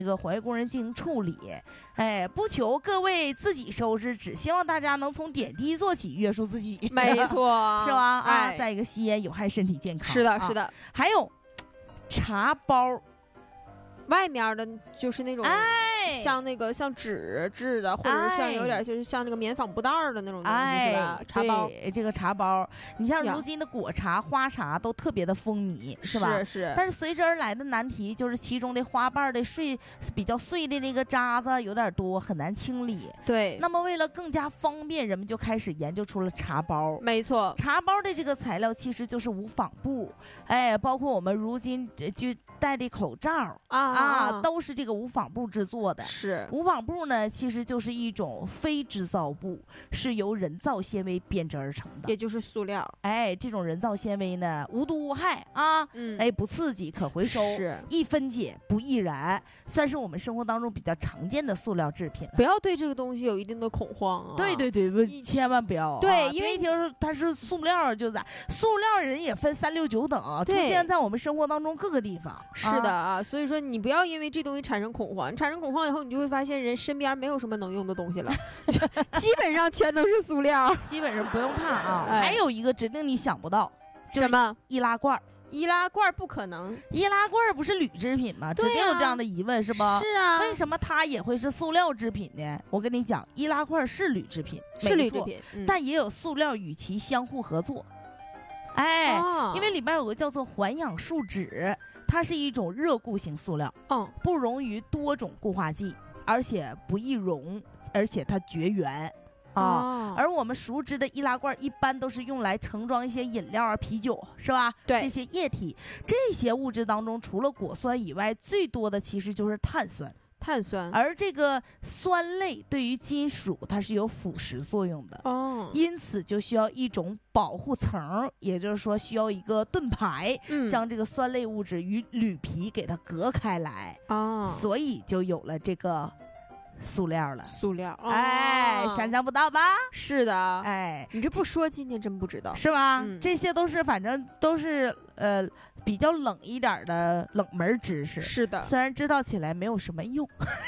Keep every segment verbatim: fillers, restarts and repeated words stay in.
这个环卫工人进行处理。哎，不求各位自己收拾，只希望大家能从点滴做起，约束自己。 没错， 是吧？ 哎、 啊，再一个吸烟有害身体健康。 是的， 啊、 是的。 还有茶包， 外面的就是那种， 哎， 像那个像纸质的，或者是像有点就是像那个棉纺布袋的那种东西， 哎、 是吧？茶包， 这个茶包，你像如今的果茶、花茶都特别的风靡，是吧？ 是是。 但是随之而来的难题就是其中的花瓣的碎比较碎的那个渣子有点多，很难清理。 对。 那么为了更加方便，人们就开始研究出了茶包。 没错， 茶包的这个材料其实就是无纺布，哎，包括我们如今就戴的口罩啊啊，都是这个无纺布制作的。 是无纺布呢，其实就是一种非制造布，是由人造纤维编织而成的， 也就是塑料。 哎，这种人造纤维呢，无毒无害啊， 嗯， 哎，不刺激，可回收， 是易分解，不易燃，算是我们生活当中比较常见的塑料制品。 不要对这个东西有一定的恐慌啊！ 对对对，千万不要、啊。 对，因为一听说它是塑料，就在塑料人也分三六九等，出现在我们生活当中各个地方。 是的啊，所以说你不要因为这东西产生恐慌，产生恐慌以后，你就会发现人身边没有什么能用的东西了，基本上全都是塑料， 基本上不用怕啊。 哎、 还有一个指定你想不到， 什么易拉罐？ 易拉罐不可能， 易拉罐不是铝制品吗？指定有这样的疑问是吧？ 是啊， 为什么它也会是塑料制品呢？我跟你讲，易拉罐是铝制品， 是铝制品， 嗯、但也有塑料与其相互合作。哎、哦，因为里边有个叫做环氧树脂，它是一种热固型塑料， 嗯， 不溶于多种固化剂，而且不易溶，而且它绝缘。啊、哦，而我们熟知的易拉罐一般都是用来盛装一些饮料啊、啤酒，是吧？ 对， 这些液体，这些物质当中，除了果酸以外，最多的其实就是碳酸。 碳酸， 而这个酸类对于金属它是有腐蚀作用的哦， 因此就需要一种保护层，也就是说需要一个盾牌， 嗯， 将这个酸类物质与铝皮给它隔开来哦， 所以就有了这个塑料了。 塑料，哦、 哎，想象不到吧？ 是的， 哎， 你这不说，今天真不知道， 是吧？ 嗯、 这些都是反正都是呃比较冷一点的冷门知识。 是的， 虽然知道起来没有什么用，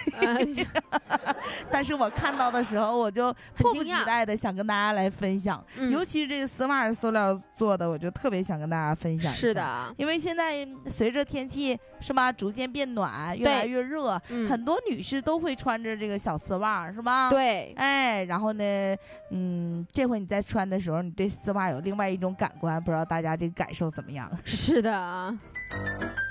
但是我看到的时候，我就迫不及待的想跟大家来分享。 嗯、 尤其是这个丝袜是塑料做的，我就特别想跟大家分享一下。 是的， 因为现在随着天气是吧，逐渐变暖，越来越热， 嗯、 很多女士都会穿着这个小丝袜，是吧？ 对， 哎，然后呢，嗯，这回你在穿的时候，你对丝袜有另外一种感官，不知道大家这个感受怎么样？ 是的啊。